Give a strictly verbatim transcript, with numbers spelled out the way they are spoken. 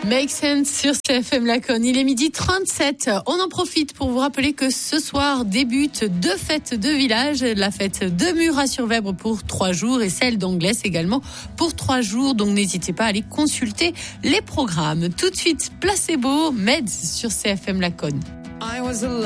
Make Sense sur C F M Laconne. Il est midi trente-sept. On en profite pour vous rappeler que ce soir débute deux fêtes de village. La fête de Murat-sur-Vèbre pour trois jours et celle d'Anglès également pour trois jours. Donc n'hésitez pas à aller consulter les programmes. Tout de suite, Placebo, Meds sur C F M Laconne.